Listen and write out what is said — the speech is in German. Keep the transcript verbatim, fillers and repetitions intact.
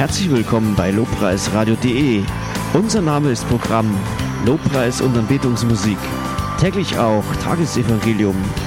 Herzlich willkommen bei lobpreisradio punkt de. Unser Name ist Programm Lobpreis und Anbetungsmusik. Täglich auch Tagesevangelium,